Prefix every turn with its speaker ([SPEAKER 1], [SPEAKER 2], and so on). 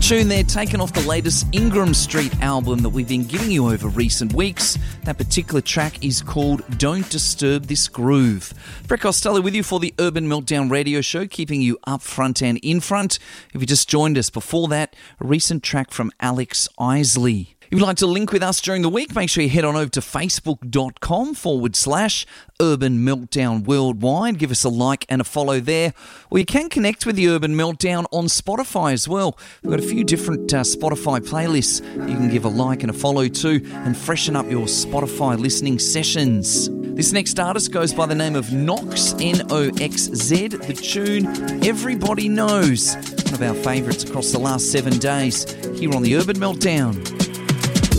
[SPEAKER 1] tune there, taken off the latest Ingram Street album that we've been giving you over recent weeks. That particular track is called Don't Disturb This Groove. Brett Costello with you for the Urban Meltdown radio show, keeping you up front and in front. If you just joined us before that, a recent track from Alex Isley. If you'd like to link with us during the week, make sure you head on over to facebook.com/Urban Meltdown Worldwide. Give us a like and a follow there. Or you can connect with the Urban Meltdown on Spotify as well. We've got a few different Spotify playlists you can give a like and a follow to and freshen up your Spotify listening sessions. This next artist goes by the name of Noxz, N-O-X-Z. The tune Everybody Knows. One of our favourites across the last 7 days here on the Urban Meltdown.